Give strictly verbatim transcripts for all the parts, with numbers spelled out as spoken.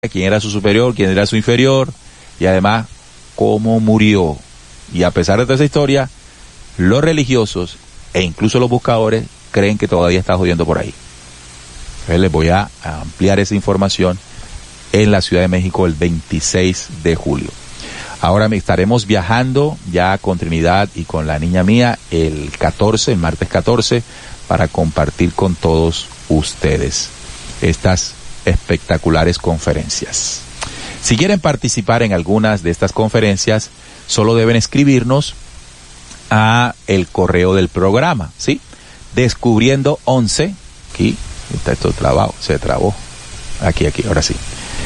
quién era su superior, quién era su inferior, y además cómo murió. Y a pesar de toda esa historia, los religiosos e incluso los buscadores creen que todavía está jodiendo por ahí. Entonces les voy a ampliar esa información en la Ciudad de México el veintiséis de julio. Ahora me estaremos viajando ya con Trinidad y con la niña mía el catorce, el martes catorce, para compartir con todos ustedes estas espectaculares conferencias. Si quieren participar en algunas de estas conferencias, solo deben escribirnos a el correo del programa, ¿sí? Descubriendo once, aquí está esto trabado, se trabó, aquí, aquí, ahora sí.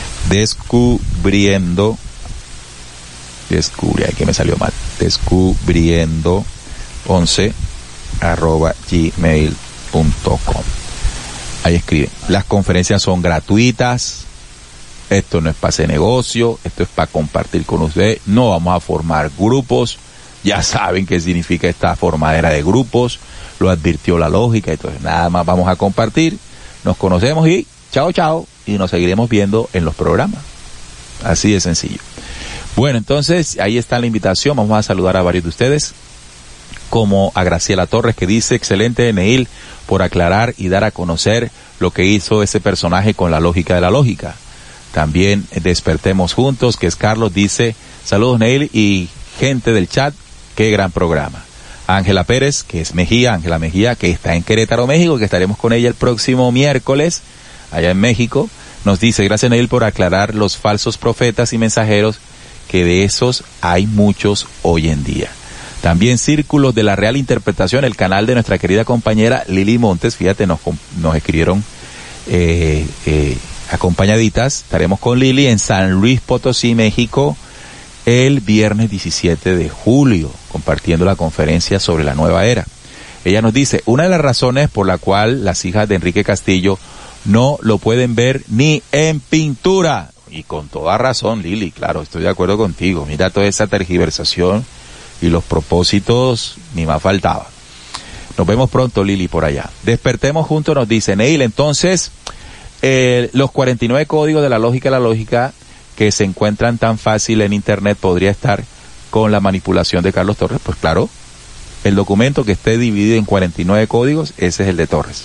Descubriendo, descubrí, aquí me salió mal, descubriendo once arroba gmail punto com. Ahí escriben. Las conferencias son gratuitas. Esto no es para hacer negocio. Esto es para compartir con ustedes. No vamos a formar grupos. Ya saben qué significa esta formadera de grupos. Lo advirtió la lógica. Entonces nada más vamos a compartir. Nos conocemos y chao, chao. Y nos seguiremos viendo en los programas. Así de sencillo. Bueno, entonces ahí está la invitación. Vamos a saludar a varios de ustedes. Como a Graciela Torres, que dice: excelente, Neil, por aclarar y dar a conocer lo que hizo ese personaje con la lógica de la lógica. También Despertemos Juntos, que es Carlos, dice: saludos, Neil y gente del chat, qué gran programa. Ángela Pérez, que es Mejía, Ángela Mejía, que está en Querétaro, México, que estaremos con ella el próximo miércoles, allá en México, nos dice: gracias, Neil, por aclarar los falsos profetas y mensajeros, que de esos hay muchos hoy en día. También Círculos de la Real Interpretación, el canal de nuestra querida compañera Lili Montes, fíjate, nos, nos escribieron eh, eh, acompañaditas. Estaremos con Lili en San Luis Potosí, México, el viernes diecisiete de julio, compartiendo la conferencia sobre la nueva era. Ella nos dice: una de las razones por la cual las hijas de Enrique Castillo no lo pueden ver ni en pintura. Y con toda razón, Lili, claro, estoy de acuerdo contigo. Mira toda esa tergiversación y los propósitos, ni más faltaba. Nos vemos pronto, Lili, por allá. Despertemos Juntos nos dice: Neil, entonces, eh, los cuarenta y nueve códigos de la lógica de la lógica que se encuentran tan fácil en internet podría estar con la manipulación de Carlos Torres. Pues claro, el documento que esté dividido en cuarenta y nueve códigos, ese es el de Torres.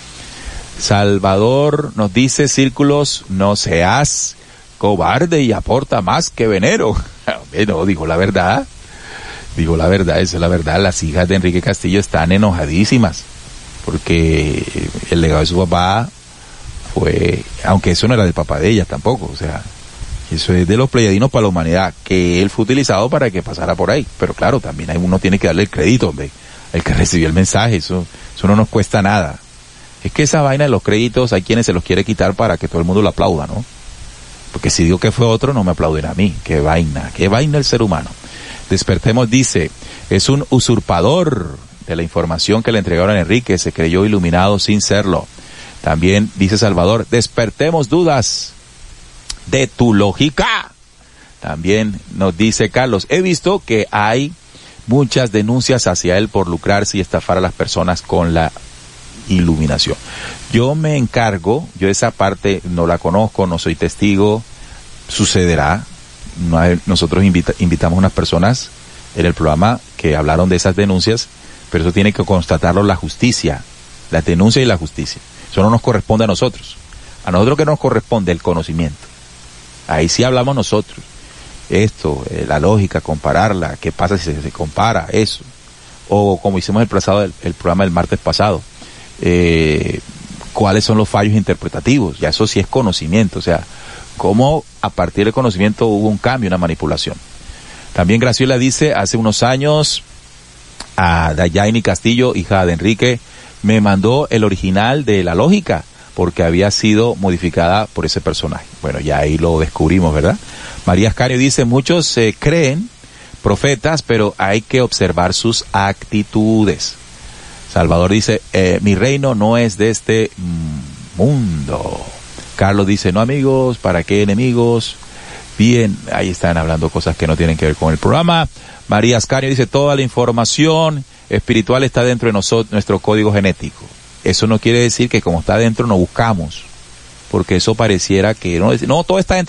Salvador nos dice: círculos, no seas cobarde y aporta más que venero. No, dijo la verdad. Digo la verdad, esa es la verdad. Las hijas de Enrique Castillo están enojadísimas porque el legado de su papá fue, aunque eso no era del papá de ellas tampoco, o sea, eso es de los pleyadinos para la humanidad, que él fue utilizado para que pasara por ahí. Pero claro, también uno tiene que darle el crédito, hombre, el que recibió el mensaje, eso, eso no nos cuesta nada. Es que esa vaina de los créditos hay quienes se los quiere quitar para que todo el mundo lo aplauda, ¿no? Porque si digo que fue otro, no me aplauden a mí. Qué vaina, qué vaina el ser humano. Despertemos dice: es un usurpador de la información que le entregaron a Enrique, se creyó iluminado sin serlo. También dice Salvador: despertemos dudas de tu lógica. También nos dice Carlos: he visto que hay muchas denuncias hacia él por lucrarse y estafar a las personas con la iluminación. Yo me encargo, yo esa parte no la conozco, no soy testigo, sucederá. No hay, nosotros invita, invitamos a unas personas en el programa que hablaron de esas denuncias, pero eso tiene que constatarlo la justicia, la denuncia y la justicia. Eso no nos corresponde a nosotros. A nosotros que nos corresponde el conocimiento. Ahí sí hablamos nosotros. Esto, eh, la lógica, compararla, qué pasa si se, se compara, eso. O como hicimos el, pasado, el, el programa del martes pasado, eh, cuáles son los fallos interpretativos. Ya eso sí es conocimiento, o sea, cómo a partir del conocimiento hubo un cambio, una manipulación. También Graciela dice: hace unos años a Dayani Castillo, hija de Enrique, me mandó el original de la lógica porque había sido modificada por ese personaje. Bueno, ya ahí lo descubrimos, ¿verdad? María Ascario dice: muchos se creen profetas, pero hay que observar sus actitudes. Salvador dice: eh, mi reino no es de este mundo. Carlos dice: no amigos, ¿para qué enemigos? Bien, ahí están hablando cosas que no tienen que ver con el programa. María Ascario dice: toda la información espiritual está dentro de nosotros, nuestro código genético. Eso no quiere decir que como está dentro no buscamos. porque eso pareciera que no, no todo está